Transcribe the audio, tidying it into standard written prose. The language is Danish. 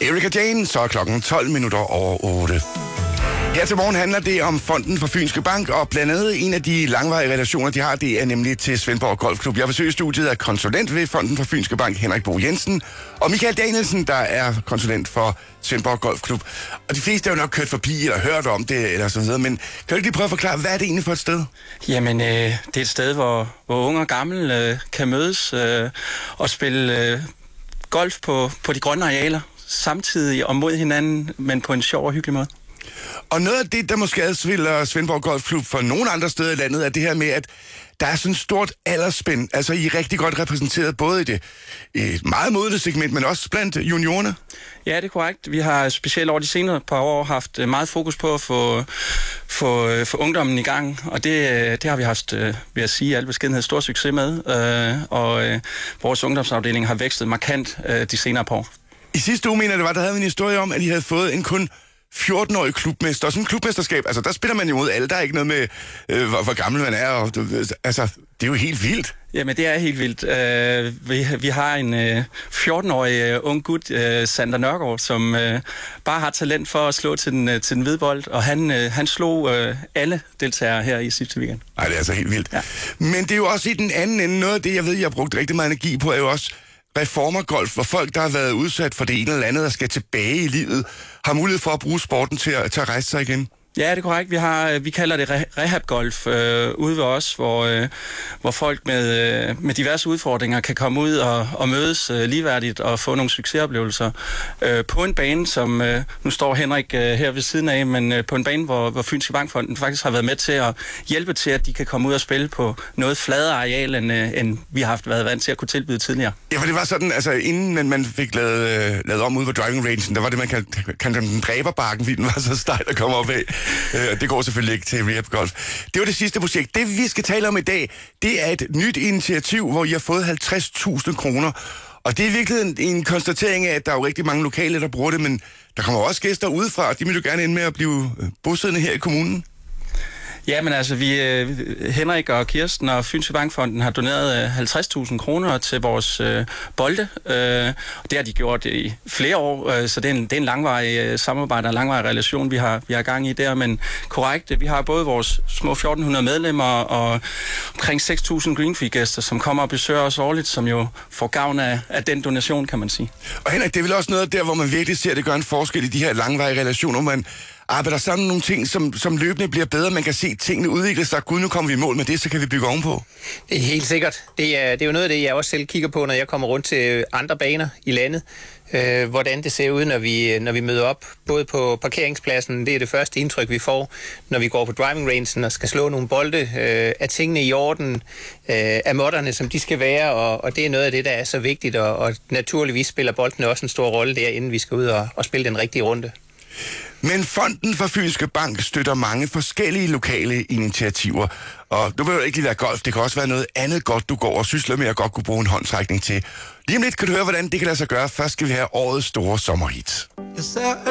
Erika Jane, så er klokken 12 minutter over 8. Her til morgen handler det om Fonden for Fynske Bank, og blandt andet en af de langvarige relationer, de har, det er nemlig til Svendborg Golfklub. Jeg besøger studiet af konsulent ved Fonden for Fynske Bank, Henrik Bo Jensen, og Michael Danielsen, der er konsulent for Svendborg Golfklub. Og de fleste har jo nok kørt forbi eller hørt om det, eller så videre, men kan du ikke lige prøve at forklare, hvad er det egentlig for et sted? Jamen, det er et sted, hvor unge og gamle kan mødes og spille golf på de grønne arealer, samtidig og mod hinanden, men på en sjov og hyggelig måde. Og noget af det, der måske adskiller Svendborg Golfklub fra nogle andre steder i landet, er det her med, at der er sådan et stort aldersspænd. Altså, I er rigtig godt repræsenteret både i det meget modne segment, men også blandt juniorerne. Ja, det er korrekt. Vi har specielt over de senere par år haft meget fokus på at få ungdommen i gang, og det har vi haft, vil jeg sige, al beskedenhed stor succes med. Vores ungdomsafdeling har vækstet markant de senere par år. I sidste uge, mener det var, der havde vi en historie om, at I havde fået en kun 14-årig klubmester. Og sådan en klubmesterskab, altså der spiller man jo mod alle. Der er ikke noget med, hvor gammel man er. Og, altså, det er jo helt vildt. Jamen, det er helt vildt. Vi har en 14-årig ung gut, Sander Nørgaard, som bare har talent for at slå til den hvide bold, og han slog alle deltagere her i sidste weekend. Nej, det er altså helt vildt. Ja. Men det er jo også i den anden ende, noget af det, jeg ved, jeg har brugt rigtig meget energi på, er jo også reformergolf, hvor folk, der har været udsat for det ene eller andet, der skal tilbage i livet, har mulighed for at bruge sporten til at rejse sig igen. Ja, det er korrekt. Vi kalder det rehabgolf ude ved os, hvor folk med diverse udfordringer kan komme ud og mødes ligeværdigt og få nogle succesoplevelser på en bane, som nu står Henrik her ved siden af, men på en bane, hvor Fynske Bankfonden faktisk har været med til at hjælpe til, at de kan komme ud og spille på noget fladere areal, end vi har været vant til at kunne tilbyde tidligere. Ja, for det var sådan, altså inden man fik lavet om ude på driving rangen, der var det, man kaldte den dræberbakken, fordi den var så stejl at komme op af. Det går selvfølgelig ikke til Rehab Golf. Det var det sidste projekt. Det, vi skal tale om i dag, det er et nyt initiativ, hvor I har fået 50.000 kroner. Og det er virkelig en konstatering af, at der er jo rigtig mange lokale, der bruger det, men der kommer også gæster udefra, og de vil jo gerne ind med at blive bosiddende her i kommunen. Ja, men altså, Henrik og Kirsten og Fynske Bankfonden har doneret 50.000 kroner til vores bolde. Det har de gjort i flere år, så det er en langvarig samarbejde og en langvarig relation, vi har gang i der. Men korrekt, vi har både vores små 1.400 medlemmer og omkring 6.000 Greenfee-gæster, som kommer og besøger os årligt, som jo får gavn af den donation, kan man sige. Og Henrik, det er vel også noget der, hvor man virkelig ser, at det gør en forskel i de her langvarige relationer, man arbejder sammen nogle ting, som løbende bliver bedre. Man kan se tingene udvikle sig. Gud, nu kommer vi i mål med det, så kan vi bygge ovenpå. Det er helt sikkert. Det er jo noget af det, jeg også selv kigger på, når jeg kommer rundt til andre baner i landet. Hvordan det ser ud, når vi møder op. Både på parkeringspladsen, det er det første indtryk, vi får, når vi går på driving rangen og skal slå nogle bolde. Er tingene i orden? Er måtterne, som de skal være? Og det er noget af det, der er så vigtigt. Og naturligvis spiller boldene også en stor rolle der, inden vi skal ud og spille den rigtige runde. Men Fonden for Fynske Bank støtter mange forskellige lokale initiativer. Og nu vil det ikke lige være golf, det kan også være noget andet godt, du går og sysler med, og godt kunne bruge en håndsrækning til. Lige om lidt kan du høre, hvordan det kan lade sig gøre. Først skal vi have årets store sommerhit.